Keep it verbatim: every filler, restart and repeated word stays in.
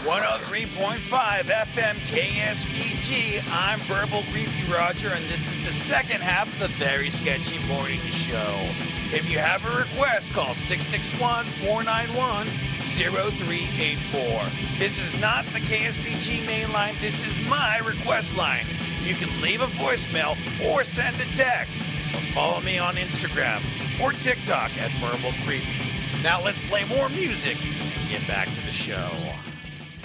one oh three point five F M K S V G. I'm Verbal Creepy Roger, and this is the second half of the Very Sketchy Morning Show. If you have a request, call six six one, four nine one, zero three eight four. This is not the K S V G main line. This is my request line. You can leave a voicemail or send a text. Or follow me on Instagram or TikTok at Verbal Creepy. Now let's play more music and get back to the show.